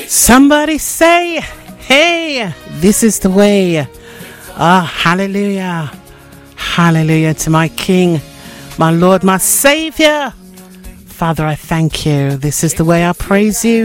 Somebody say, hey, this is the way. Hallelujah. Hallelujah to my King, my Lord, my Savior. Father, I thank you. This is the way I praise you.